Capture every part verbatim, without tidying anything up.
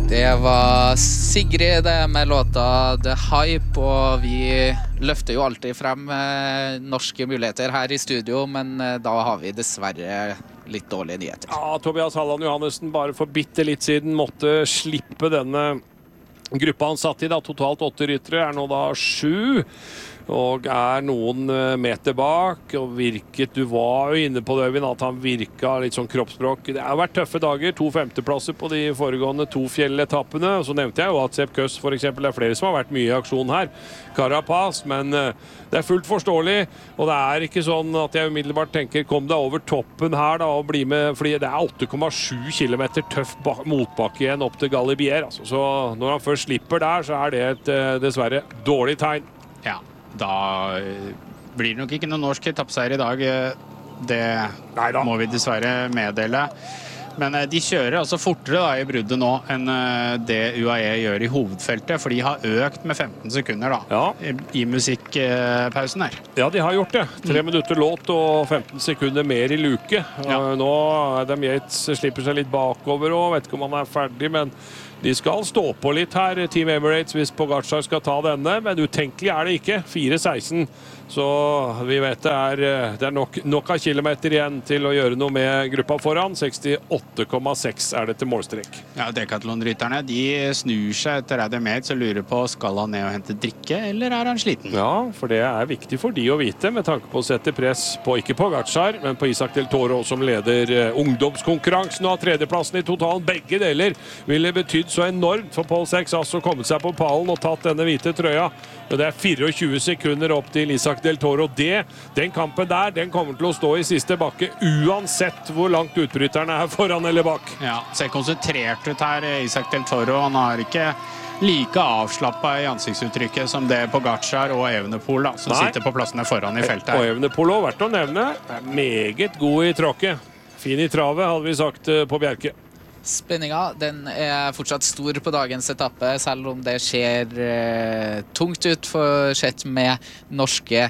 Det var Sigrid det med låta The Hype, og vi løfter jo alltid frem eh, norske muligheter her i studio, men eh, da har vi dessverre litt dårlige nyheter. Ja, Tobias Halland Johannessen bare for bitte litt siden måtte slippe denne gruppa han satt i da. Totalt åtte ryttere, er nå da sju. Og er noen meter bak, og virket, du var jo inne på det, Øyvind, at han virka litt sånn kroppsspråk. Det har vært tøffe dager, to femteplasser på de foregående to fjelletappene. Så nevnte jeg jo at Sepp Kuss for eksempel, det er flere som har vært mye i aksjon her. Carapaz, men det er fullt forståelig, og det er ikke sånn at jeg umiddelbart tenker, kom deg over toppen her da, og bli med, fordi det er åtte komma sju kilometer tøff motbakke igjen opp til Galibier. Altså. Så når han først slipper der, så er det et dessverre dårlig tegn. Ja. Da blir det nok ikke noen norsk etappeseier i dag. Det Neida. Må vi dessverre meddele. Men de kjører altså fortere da, i bruddet nå enn det U A E gjør i hovedfeltet, for de har økt med femten sekunder da, ja. i musikkpausen her. Ja, de har gjort det. Tre mm. minutter låt og femten sekunder mer i luke. Ja. Nå Adam Yates slipper seg litt bakover og vet ikke om han er ferdig, men de skal stå på litt her, Team Emirates, hvis Pogačar skal ta denne, men utenkelig er det ikke. fire seksten, så vi vet det er, det er nok, nok av kilometer igjen til å gjøre noe med gruppa foran. sekstiåtte komma seks er det til målstrek. Ja, Decathlon-rytterne, de snur seg etter Adam Yates og lurer på, skal han ned og hente drikke, eller er han sliten? Ja, for det er viktig for de å vite, med tanke på å sette press på, ikke Pogačar, men på Isak Del Toro, som leder ungdomskonkurransen og har tredjeplassen i totalen. Begge deler ville betydd så enormt for Paul Seks, altså kommet seg på pallen og tatt denne hvite trøya. Og det er fireogtjue sekunder opp til Isak Del Toro. Det, den kampen der, den kommer til å stå i siste bakke, uansett hvor langt utbryterne er foran eller bak. Ja, ser konsentrert ut her, Isak Del Toro. Han har ikke like avslappet i ansiktsuttrykket som det Pogačar og Evenepoel, da, som Nei. sitter på plassene foran i feltet her. Og Evenepoel har vært å nevne, er meget god i tråkket. Fin i travet, hadde vi sagt på Bjerke. Spenninga, den er fortsatt stor på dagens etappe, selv om det ser eh, tungt ut for sett med norske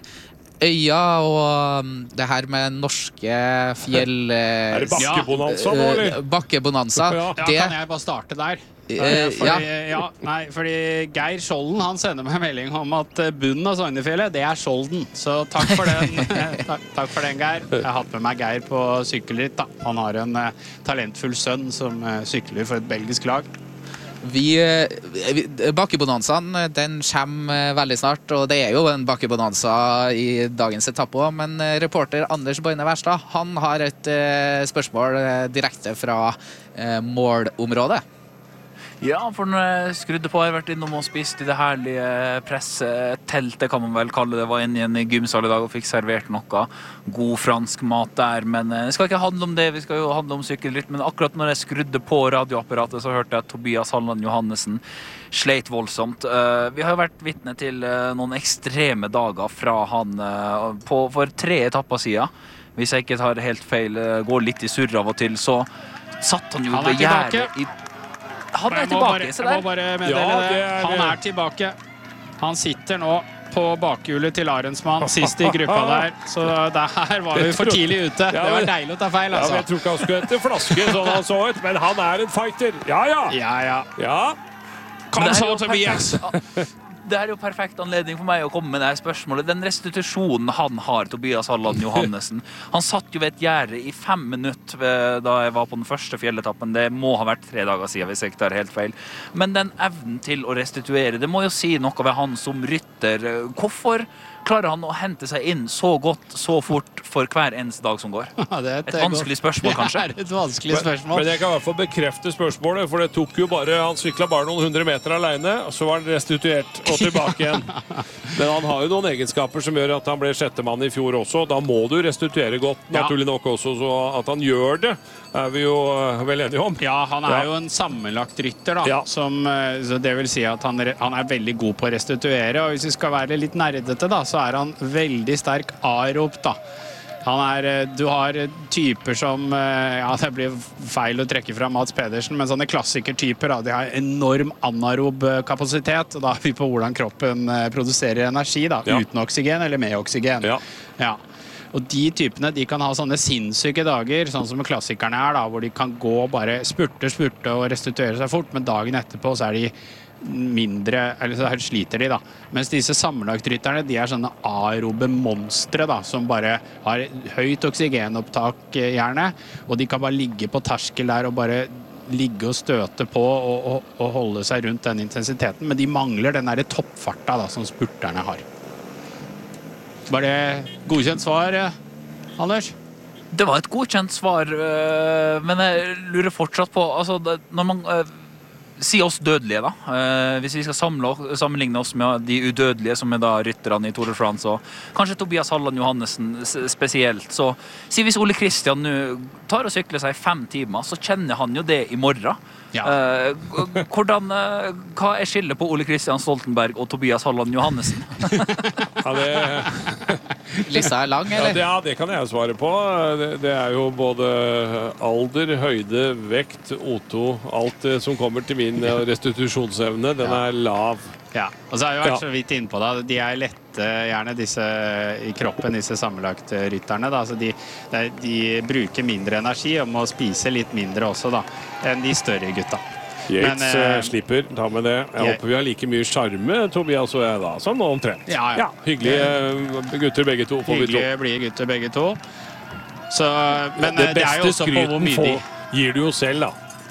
øyer, og det her med norske fjell... Eh, er det bakkebonanza nå, eller? Bakkebonanza. Ja, det, kan jeg bare starte der? Eh, fordi, ja. ja, nei, fordi Geir Skjolden, han sender meg melding om at bunnen av Sognefjellet, det er Skjolden. Så takk for den, takk, takk for den, Geir. Jeg har hatt med meg Geir på sykkelritt, da. Han har en uh, talentfull sønn som uh, sykler for et belgisk lag. Vi, bakkebonanzaen, den kommer veldig snart, og det er jo en bakkebonanza i dagens etappe også, men reporter Anders Boine Verstad, han har et uh, spørsmål uh, direkte fra uh, målområdet. Ja, for når jeg skrudde på, jeg har vært innom og spist i det herlige presseteltet, kan man vel kalle det. Jeg var inne i en gymsal i dag og fikk servert noe god fransk mat der, men det skal ikke handle om det, vi skal jo handle om sykkelritt, men akkurat når jeg skrudde på radioapparatet, så hørte jeg at Tobias Halland Johannessen sleit voldsomt. Vi har jo vært vitne til noen ekstreme dager fra han på, for tre etapper siden. Hvis jeg ikke tar helt feil, går litt i surr av og til, så satt han jo på gjerdet i Han er tilbake, så der. Jeg må bare meddele ja, det. Er... Han er tilbake. Han sitter nå på bakhjulet til Arensmann, sist i gruppa der. Så der var vi for tidlig ute. Det var deilig å ta feil, altså. Ja, jeg tror ikke han skulle hente flaske sånn han så ut, men han er en fighter. Ja, ja. Ja, ja. ja. Kom så, Tobias. Det er jo perfekt anledning for meg å komme med det her spørsmålet. Den restitusjonen han har, Tobias Halland Johannessen, han satt jo ved et gjerde i fem minutter da jeg var på den første fjelletappen. Det må ha vært tre dager siden, hvis jeg ikke tar helt feil. Men den evnen til å restituere, det må jo si noe ved han som rytter. Hvorfor klarer han å hente seg inn så godt, så fort for hver eneste dag som går? Ja, det er et, et vanskelig spørsmål, kanskje? Det er et vanskelig spørsmål. Men, men jeg kan i hvert fall bekrefte spørsmålet, for det tok jo bare, han syklet bare noen hundre meter alene, og så var han restituert og tilbake igjen. Men han har jo noen egenskaper som gjør at han ble sjettemann i fjor også. Da må du restituere godt, naturlig nok også, så at han gjør det, er vi jo vel enige om. Ja, han er ja. jo en sammenlagt rytter, da. Ja. Som, så det vil si at han, han er veldig god på å restituere, og hvis vi skal være litt nerdete, da, så er han veldig sterk aerob, da. Han er, du har typer som, ja, det blir feil å trekke fra Mats Pedersen, men sånne klassikertyper, da, de har enorm anaerob kapasitet, og da er vi på hvordan kroppen produserer energi, da, ja. uten oksygen eller med oksygen. Ja. Ja. Og de typene, de kan ha sånne sinnssyke dager, sånn som klassikerne er da, hvor de kan gå bare spurte, spurte og restituere seg fort, men dagen etterpå så er de mindre, eller så sliter de da. Mens disse sammenlagtrytterne, de er sånne aerobe monstre da, som bare har høyt oksygenopptak gjerne, og de kan bare ligge på terskel der og bare ligge og støte på og, og, og holde seg rundt den intensiteten, men de mangler den der toppfarta da, som spurterne har. Var det godkjent svar, Anders? Det var et godkjent svar, men jeg lurer fortsatt på, altså, når man si oss dødelige da, eh, hvis vi skal samle, sammenligne oss med de udødelige som er da rytterne i Tour de France og kanskje Tobias Halland Johannessen spesielt, så si hvis Ole Kristian nå tar og sykler seg fem timer, så kjenner han jo det i morgen. Ja. Eh, hvordan, eh, hva er skillet på Ole Kristian Stoltenberg og Tobias Halland Johannessen? Ja, det... Lista er lang, eller? Ja, det, ja, det kan jeg svare på. Det, det er jo både alder, høyde, vekt, O to, alt det som kommer til min restitusjonsevne, den ja. er lav. Ja, og så har jeg vært ja. så vidt inne på det. De er lette, gjerne disse i kroppen, disse sammenlagt rytterne. Da. Så de, de bruker mindre energi og må spise litt mindre også da, enn de større gutta. Yates Men, eh, slipper, ta med det. Jeg, jeg håper vi har like mye charme, Tobias og jeg da, som nå omtrent. Ja, ja. ja hyggelige gutter begge to, får vi tro. Hyggelige blir gutter begge to. Så, men det, det er jo også på hvor mye de... gir du jo selv da.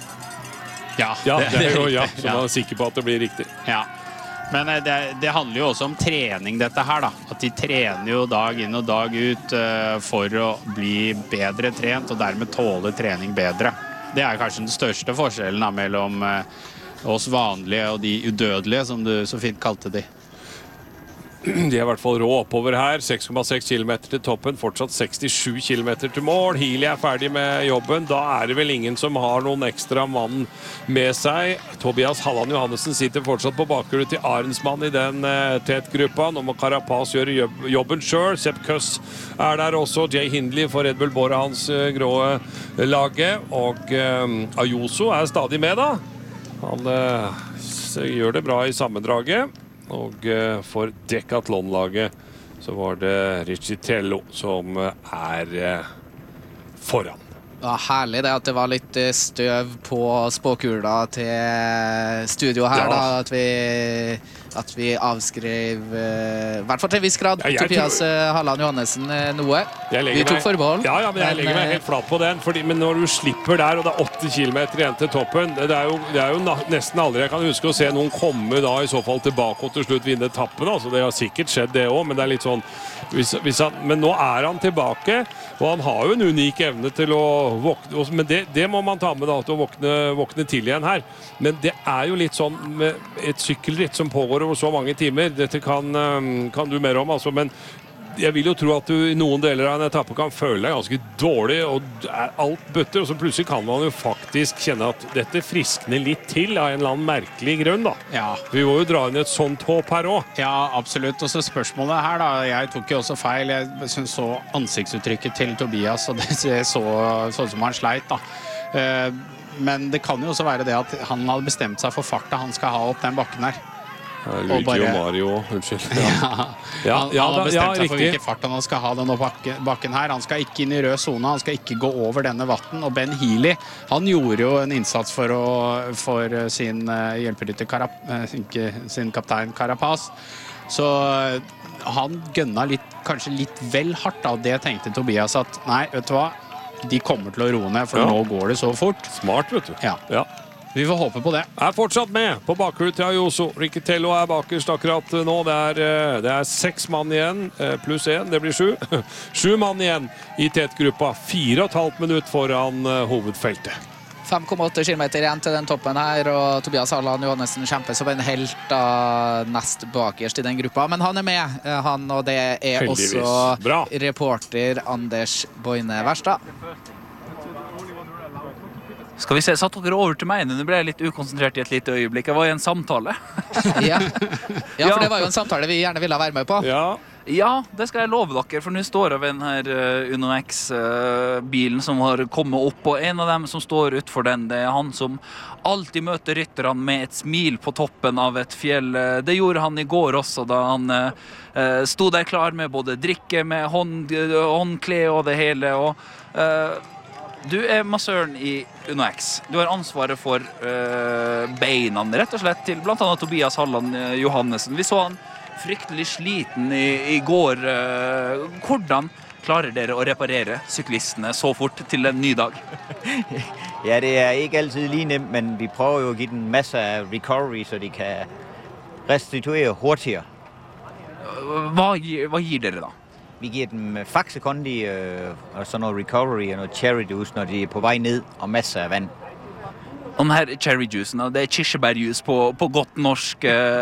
Ja, ja det, det er jo, det er ja, riktig. så man er sikker på at det blir riktig. Ja. Men det, det handler jo også om trening dette her da. At de trener jo dag inn og dag ut uh, for å bli bedre trent og dermed tåle trening bedre. Det er kanskje den største forskjellen da, mellom uh, oss vanlige og de udødelige, som du så fint kalte de. De er i hvert fall rå oppover her. seks komma seks kilometer til toppen, fortsatt sekstisju kilometer til mål. Healy er ferdig med jobben. Da er det vel ingen som har noen ekstra mann med seg. Tobias Halland Johannessen sitter fortsatt på bakhjulet til Arensmann i den uh, tetgruppa. Nå må Carapaz gjøre jobb, jobben selv. Sepp Kuss er der også. Jay Hindley for Red Bull Bora, hans uh, grå laget. Og uh, Ayuso er stadig med da. Han uh, gjør det bra i sammendraget. Og uh, for Decathlon-laget så var det Riccitello som uh, er uh, foran. Ja, herlig det at det var litt støv på spåkula til studio her, ja. Da, at vi, at vi avskrev, i hvert fall til en viss grad, ja, Tobias tror... Halland Johannessen noe. Vi tok forbehold. Ja, ja, men jeg men, legger meg helt flat på den, fordi, men når du slipper der, og det er åtte kilometer igjen til toppen, det er jo, det er jo nesten aldri jeg kan huske å se noen komme da i så fall tilbake og til slutt vinne etappen, altså det har sikkert skjedd det også, men det er litt sånn, hvis, hvis han, men nå er han tilbake, og han har jo en unik evne til å våkne, men det, det må man ta med da, til å våkne, våkne til igjen her. Men det er jo litt sånn med et sykkelritt som pågår over så mange timer. Dette kan, kan du mer om, altså, men jeg vil jo tro at du i noen deler av en etappe kan føle deg ganske dårlig, og alt bøtter, og så plutselig kan man jo faktisk kjenne at dette friskner litt til av en eller annen merkelig grunn da. Ja. Vi må jo dra inn et sånt håp her også. Ja, absolutt. Og så spørsmålet her da, jeg tok jo også feil. Jeg synes så ansiktsuttrykket til Tobias, og det så sånn som han sleit da. Men det kan jo også være det at han hadde bestemt seg for farta han skal ha opp den bakken her. Luigi og, bare... og Mario, unnskyld. Ja. Ja. Ja, han, ja, han har bestemt ja, seg for hvilken fart han skal ha denne bakken, bakken her. Han skal ikke inn i rød zone, han skal ikke gå over denne vatten. Og Ben Healy, han gjorde jo en innsats for, å, for sin uh, hjelperytter, Karap, uh, sin kaptein Carapaz. Så uh, han gønna litt, kanskje litt vel hardt av det, tenkte Tobias at nei, vet du hva, de kommer til å roe ned, for ja. Nå går det så fort. Smart, vet du. Ja. Ja. Vi får håpe på det. Er fortsatt med på bakhjulet til Ayuso. Riccitello er bakerst akkurat nå. Det er, det er seks mann igjen, pluss én, det blir sju. Sju mann igjen i tetgruppa. Fire og et halvt minutt foran hovedfeltet. fem komma åtte kilometer igjen til den toppen her, og Tobias Halland Johannessen kjemper som en helt da, nest bakerst i den gruppa. Men han er med, han, og det er Heldigvis. Også Bra. Reporter Anders Boine Verstad. Skal vi se, satt dere over til meg, nå ble jeg litt ukonsentrert i et lite øyeblikk. Jeg var i en samtale. Ja. Ja, for det var jo en samtale vi gjerne ville være med på. Ja. Ja, det skal jeg love dere, for nå står jeg ved den her uh, Uno X-bilen uh, som har kommet opp, og en av dem som står utfor den, det er han som alltid møter rytterne med et smil på toppen av et fjell. Det gjorde han i går også, da han uh, sto der klar med både drikke, med hånd, håndkle og det hele, og uh, du er massøren i Uno X. Du har ansvaret for uh, beina, rett og slett, til blant annet Tobias Halland Johannessen. Vi så han fryktelig sliten i, i går. Hvordan klarer dere å reparere syklistene så fort til en ny dag? Ja, det er ikke altid lige nemt, men vi prøver jo å gi dem masser av recovery, så de kan restituere hurtigere. Hva, hva gir dere da? Vi gir dem Faxe Kondi og sånn noe recovery og noe cherry juice når de er på vei ned, og masser av vann. Og den her cherry juicen, det er kirsebærjuice på, på godt norsk.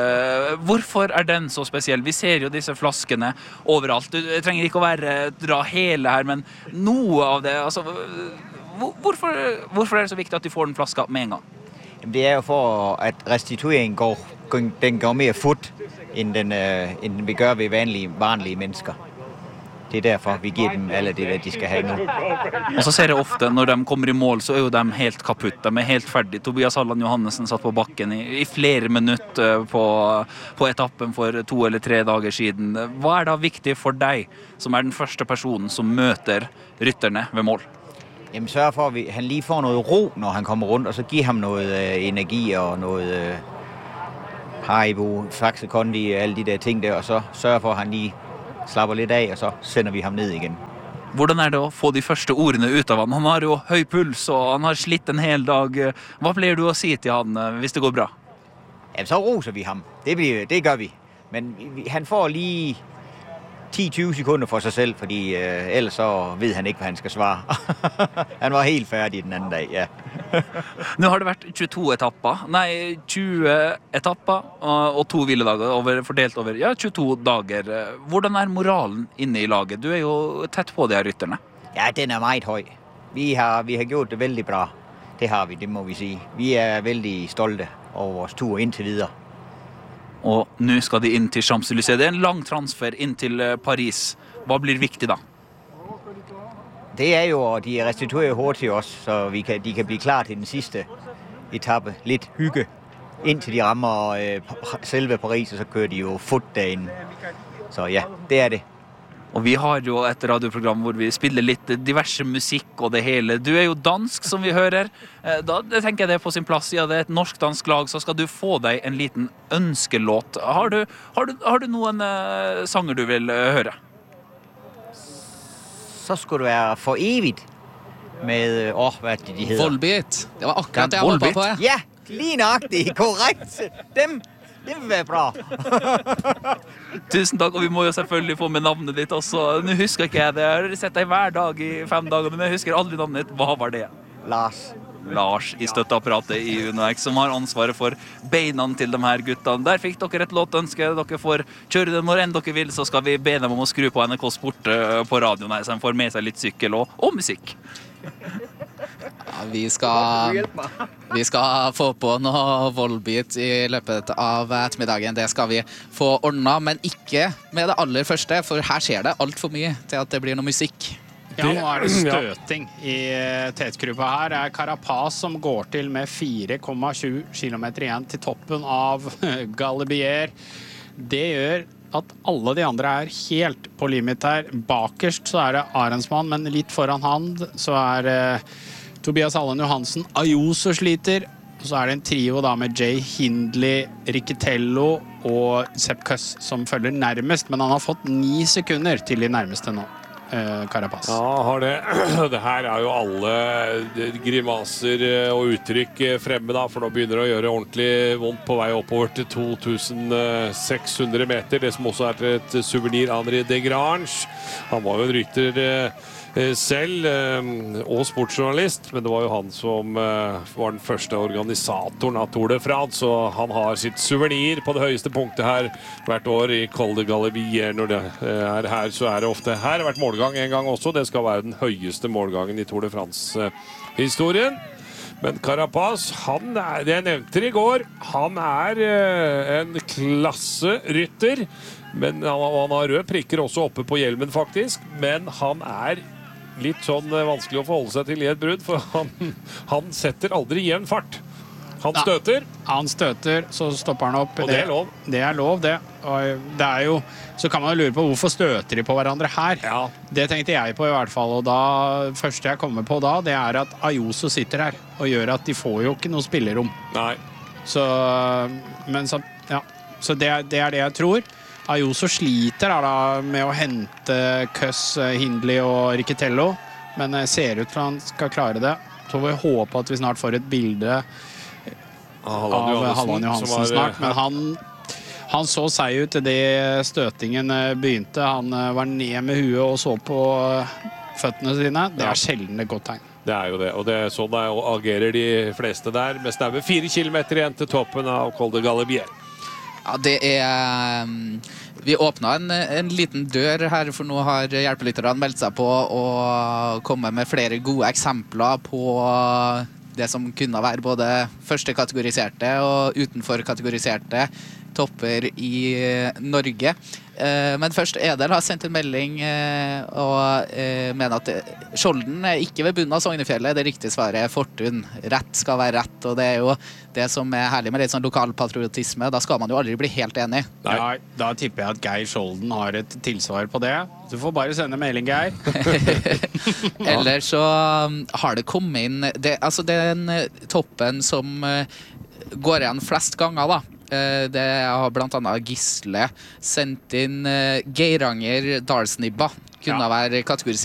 Hvorfor er den så spesiell? Vi ser jo disse flaskene overalt. Du trenger ikke å være, dra hele her, men noe av det, altså, hvorfor, hvorfor er det så viktig at du får den flaska med en gang? Det er jo for at restituering går, den går mer fort, enn den, enn den vil gjøre ved vanlige, vanlige mennesker. Det er derfor vi gir dem alle det de skal ha nå. Og så ser jeg ofte, når de kommer i mål, så er jo de helt kaputt. De er helt ferdige. Tobias Halland Johannessen satt på bakken i, i flere minutter på, på etappen for to eller tre dager siden. Hva er da viktig for deg, som er den første personen som møter rytterne ved mål? Jamen sørg for, at han lige får noget ro, når han kommer rundt, og så giv ham noget øh, energi og noget øh, Haribo, Faxe Kondi, alle de der ting der, og så sørg for, at han lige slapper litt av, og så sender vi ham ned igjen. Hvordan er det å få de første ordene ut av han? Han har jo høy puls, og han har slitt en hel dag. Hva pleier du å si til han hvis det går bra? Ja, så roser vi ham. Det, blir, det gjør vi. Men vi, han får lige ti til tyve sekunder for seg selv, fordi uh, ellers så vet han ikke, hva han skal svare. Han var helt ferdig den andre dag, ja. Nå har det vært tjueto etapper, nei, tjue etapper og to hviledager over, fordelt over, ja, tjueto dager. Hvordan er moralen inne i laget? Du er jo tett på de her rytterne. Ja, den er meget høy. Vi har, vi har gjort det veldig bra. Det har vi, det må vi si. Vi er veldig stolte over vores tur inntil videre. Og nå skal de inn til Champs-Élysées. Det er en lang transfer inn til Paris. Hva blir viktig da? Det er jo, at de restituerer hurtigt også, så vi kan, de kan bli klar til den siste etappe. Litt hygge, inntil de rammer øh, selve Paris, og så kører de jo fot derinde. Så ja, det er det. Og vi har jo et radioprogram hvor vi spiller litt diverse musikk og det hele. Du er jo dansk, som vi hører. Da tenker jeg det er på sin plass. Ja, det er et norsk-dansk lag, så skal du få deg en liten ønskelåt. Har du, har du, har du noen uh, sanger du vil uh, høre? Så skal du være for evigt med, åh, oh, hva er det de heter? Volbeat. Det var akkurat det jeg håpet på. Ja, lige nøjagtigt, korrekt. Dem, det vil være bra. Tusen takk, og vi må jo selvfølgelig få med navnet ditt også. Nå husker ikke jeg det. Jeg har sett deg hver dag i fem dager, men jeg husker aldri navnet ditt. Hva var det? Lars. Lars i støtteapparatet i Uno X, som har ansvaret for beina til de her guttene. Der fikk dere et låtønske. Dere får kjøre det når enn dere vil, så skal vi be dem om å skru på N R K Sport på radioen her, så de får med seg litt sykkel og, og musikk. Ja, vi skal, vi skal få på noe Volbeat i løpet av ettermiddagen. Det skal vi få ordnet, men ikke med det aller første, for her skjer det alt for mye til at det blir noe musikk. Ja, nå er det støting i tetgruppa her. Det er Carapaz som går til med fire komma sju kilometer igjen til toppen av Galibier. Det gjør at alle de andre er helt på limit her. Bakerst så er det Arensmann, men litt foran han så er uh, Tobias Halland Johansen. Ayuso sliter. Og så er det en trio da med Jay Hindley, Riccitello og Sepp Kuss som følger nærmest, men han har fått ni sekunder til de nærmeste nå. Carapaz. Ja, har det. Det her er jo alle grimaser og uttrykk fremme da, for nå begynner det å gjøre ordentlig vondt på vei oppover til to tusen seks hundre meter. Det som også er et souvenir, Henri Desgrange. Han var jo en rytter selv og sportsjournalist, men det var jo han som var den første organisatoren av Tour de France, og han har sitt souvenir på det høyeste punktet her hvert år i Col de Galibier. Når det er her, så er det ofte her har vært målgang en gang også. Det skal være den høyeste målgangen i Tour de France-historien. Men Carapaz, han er, det jeg nevnte i går, han er eh, en klasserytter. Men han, han har røde prikker også oppe på hjelmen, faktisk. Men han er litt sånn eh, vanskelig å forholde seg til i et brudd, for han, han setter aldri jevn fart. Han støter. Ja, han støter, så stopper han opp. Og det er lov. Det er lov, det. Og det er jo, så kan man jo lure på hvorfor støter de på hverandre her. Ja. Det tenkte jeg på i hvert fall, og da, første jeg kommer på da, det er at Ayuso sitter her, og gjør at de får jo ikke noe spillerom. Nei. Så, men så, ja. Så det, det er det jeg tror. Ayuso sliter da, med å hente Køss, Hindley og Riccitello, men ser ut til at han skal klare det. Så får vi håpe at vi snart får et bilde av Halland Johansen snart, men han, han så seg ut til det støtingen begynte. Han var ned med huet og så på føttene sine. Det er sjelden et godt tegn. Det er jo det, og det er sånn er, og agerer de fleste der, med snaue fire kilometer igjen til toppen av Col de Galibier. Ja, det er... Vi åpnet en, en liten dør her, for nå har hjelpelytterne meldt seg på og kommet med flere gode eksempler på det som kunne være både førstekategoriserte og utenfor kategoriserte topper i Norge. Men først, Edel har sendt en melding og mener at Skjolden er ikke ved bunnen av Sognefjellet. Det riktige svaret er Fortun. Rett skal være rett, og det er jo det som er herlig med litt sånn lokalpatriotisme. Da skal man jo aldri bli helt enig. Ja, da tipper jeg at Geir Skjolden har et tilsvar på det. Du får bare sende melding, Geir. Eller så har det kommet inn det, altså den toppen som går igjen flest ganger da. Det har blant annet Gisle sendt inn Geiranger Dalsnibba. Kunne Ja. være kategorisert